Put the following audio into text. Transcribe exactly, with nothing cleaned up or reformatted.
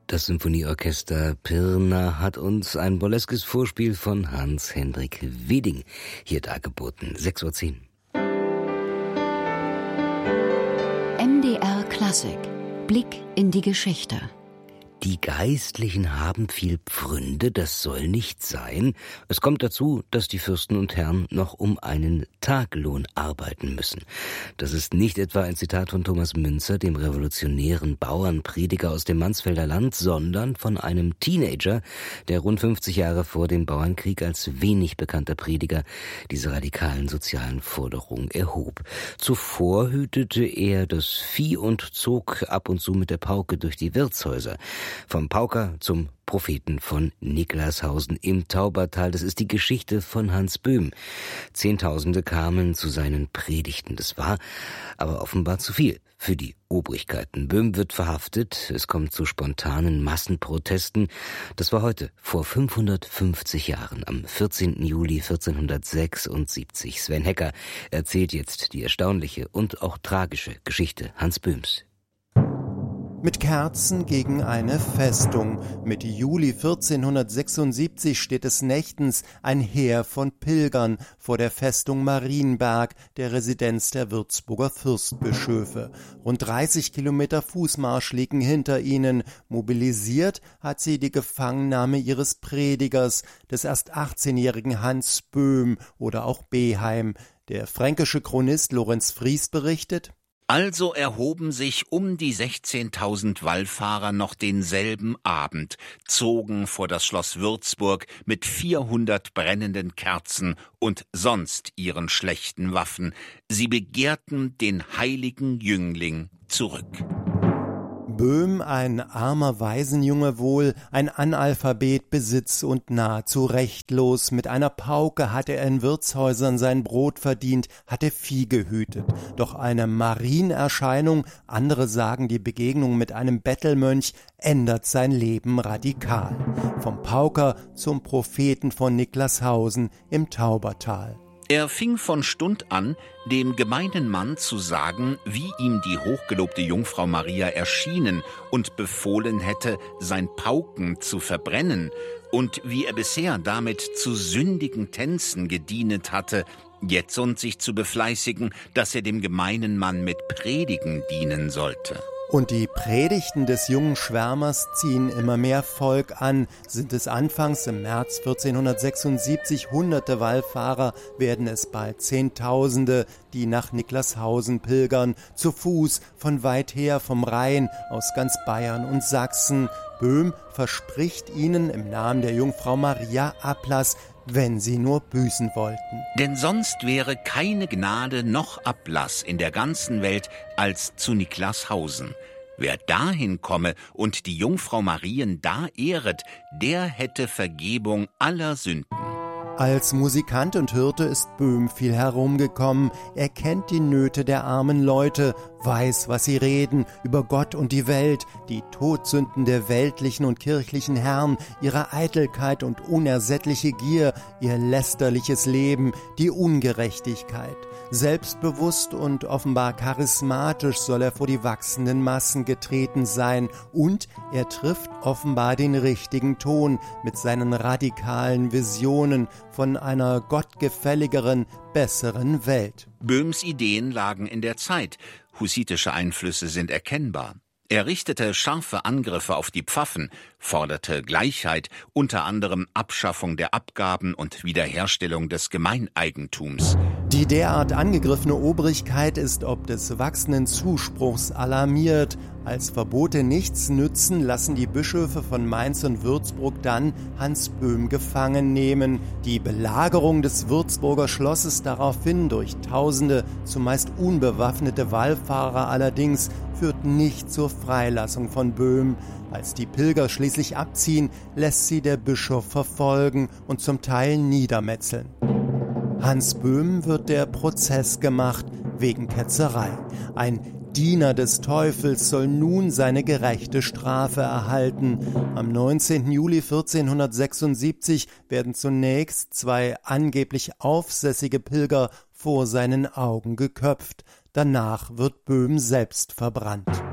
Das Symphonieorchester Pirna hat uns ein burleskes Vorspiel von Hans-Hendrik Weding hier dargeboten. sechs Uhr zehn. M D R Klassik. Blick in die Geschichte. Die Geistlichen haben viel Pfründe, das soll nicht sein. Es kommt dazu, dass die Fürsten und Herren noch um einen Taglohn arbeiten müssen. Das ist nicht etwa ein Zitat von Thomas Münzer, dem revolutionären Bauernprediger aus dem Mansfelder Land, sondern von einem Teenager, der rund fünfzig Jahre vor dem Bauernkrieg als wenig bekannter Prediger diese radikalen sozialen Forderungen erhob. Zuvor hütete er das Vieh und zog ab und zu mit der Pauke durch die Wirtshäuser. Vom Pauker zum Propheten von Niklashausen im Taubertal. Das ist die Geschichte von Hans Böhm. Zehntausende kamen zu seinen Predigten. Das war aber offenbar zu viel für die Obrigkeiten. Böhm wird verhaftet. Es kommt zu spontanen Massenprotesten. Das war heute, vor fünfhundertfünfzig Jahren, am vierzehnten Juli vierzehnhundertsechsundsiebzig. Sven Hecker erzählt jetzt die erstaunliche und auch tragische Geschichte Hans Böhms. Mit Kerzen gegen eine Festung. Mitte Juli vierzehnhundertsechsundsiebzig steht es nächtens ein Heer von Pilgern vor der Festung Marienberg, der Residenz der Würzburger Fürstbischöfe. Rund dreißig Kilometer Fußmarsch liegen hinter ihnen. Mobilisiert hat sie die Gefangennahme ihres Predigers, des erst achtzehnjährigen Hans Böhm oder auch Beheim. Der fränkische Chronist Lorenz Fries berichtet: Also erhoben sich um die sechzehntausend Wallfahrer noch denselben Abend, zogen vor das Schloss Würzburg mit vierhundert brennenden Kerzen und sonst ihren schlechten Waffen. Sie begehrten den heiligen Jüngling zurück. Böhm, ein armer Waisenjunge wohl, ein Analphabet, Besitz und nahezu rechtlos. Mit einer Pauke hatte er in Wirtshäusern sein Brot verdient, hatte Vieh gehütet. Doch eine Marienerscheinung, andere sagen die Begegnung mit einem Bettelmönch, ändert sein Leben radikal. Vom Pauker zum Propheten von Niklashausen im Taubertal. Er fing von Stund an, dem gemeinen Mann zu sagen, wie ihm die hochgelobte Jungfrau Maria erschienen und befohlen hätte, sein Pauken zu verbrennen, und wie er bisher damit zu sündigen Tänzen gedienet hatte, jetzund sich zu befleißigen, dass er dem gemeinen Mann mit Predigen dienen sollte. Und die Predigten des jungen Schwärmers ziehen immer mehr Volk an. Sind es anfangs im März vierzehnhundertsechsundsiebzig hunderte Wallfahrer, werden es bald Zehntausende, die nach Niklashausen pilgern, zu Fuß, von weit her vom Rhein, aus ganz Bayern und Sachsen. Böhm verspricht ihnen im Namen der Jungfrau Maria Ablass, wenn sie nur büßen wollten. Denn sonst wäre keine Gnade noch Ablass in der ganzen Welt als zu Niklashausen. Wer dahin komme und die Jungfrau Marien da ehret, der hätte Vergebung aller Sünden. Als Musikant und Hirte ist Böhm viel herumgekommen. Er kennt die Nöte der armen Leute, weiß, was sie reden, über Gott und die Welt, die Todsünden der weltlichen und kirchlichen Herren, ihre Eitelkeit und unersättliche Gier, ihr lästerliches Leben, die Ungerechtigkeit. Selbstbewusst und offenbar charismatisch soll er vor die wachsenden Massen getreten sein, und er trifft offenbar den richtigen Ton mit seinen radikalen Visionen von einer gottgefälligeren, besseren Welt. Böhms Ideen lagen in der Zeit. Hussitische Einflüsse sind erkennbar. Er richtete scharfe Angriffe auf die Pfaffen, forderte Gleichheit, unter anderem Abschaffung der Abgaben und Wiederherstellung des Gemeineigentums. Die derart angegriffene Obrigkeit ist ob des wachsenden Zuspruchs alarmiert. Als Verbote nichts nützen, lassen die Bischöfe von Mainz und Würzburg dann Hans Böhm gefangen nehmen. Die Belagerung des Würzburger Schlosses daraufhin durch tausende, zumeist unbewaffnete Wallfahrer allerdings, führt nicht zur Freilassung von Böhm. Als die Pilger schließlich abziehen, lässt sie der Bischof verfolgen und zum Teil niedermetzeln. Hans Böhm wird der Prozess gemacht wegen Ketzerei. Ein Diener des Teufels soll nun seine gerechte Strafe erhalten. Am neunzehnten Juli vierzehnhundertsechsundsiebzig werden zunächst zwei angeblich aufsässige Pilger vor seinen Augen geköpft. Danach wird Böhm selbst verbrannt.